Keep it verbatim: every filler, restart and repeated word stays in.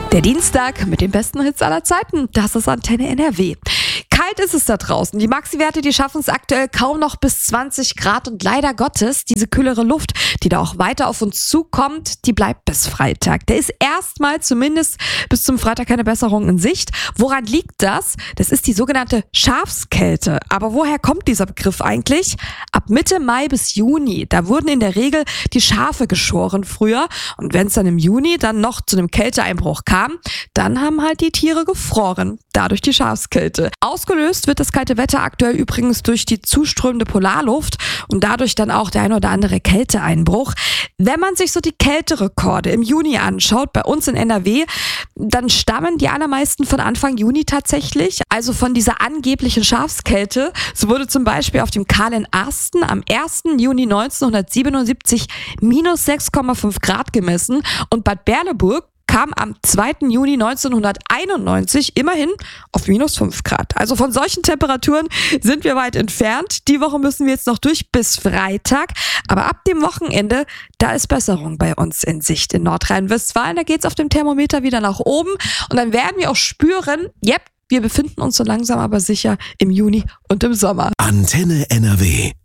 Der Dienstag mit den besten Hits aller Zeiten, das ist Antenne N R W. Kalt ist es da draußen. Die Maxi-Werte, die schaffen es aktuell kaum noch bis zwanzig Grad und leider Gottes, diese kühlere Luft, die da auch weiter auf uns zukommt, die bleibt bis Freitag. Der ist erstmal zumindest bis zum Freitag keine Besserung in Sicht. Woran liegt das? Das ist die sogenannte Schafskälte. Aber woher kommt dieser Begriff eigentlich? Ab Mitte Mai bis Juni, da wurden in der Regel die Schafe geschoren früher und wenn es dann im Juni dann noch zu einem Kälteeinbruch kam, dann haben halt die Tiere gefroren. Dadurch die Schafskälte. Ausgelöst wird das kalte Wetter aktuell übrigens durch die zuströmende Polarluft und dadurch dann auch der ein oder andere Kälteeinbruch. Wenn man sich so die Kälterekorde im Juni anschaut, bei uns in N R W, dann stammen die allermeisten von Anfang Juni tatsächlich, also von dieser angeblichen Schafskälte. So wurde zum Beispiel auf dem Kahlen Arsten am ersten Juni neunzehnhundertsiebenundsiebzig minus sechs Komma fünf Grad gemessen und Bad Berleburg kam am zweiten Juni neunzehnhunderteinundneunzig immerhin auf minus fünf Grad. Also von solchen Temperaturen sind wir weit entfernt. Die Woche müssen wir jetzt noch durch bis Freitag. Aber ab dem Wochenende, da ist Besserung bei uns in Sicht in Nordrhein-Westfalen. Da geht's auf dem Thermometer wieder nach oben. Und dann werden wir auch spüren, yep, wir befinden uns so langsam aber sicher im Juni und im Sommer. Antenne N R W.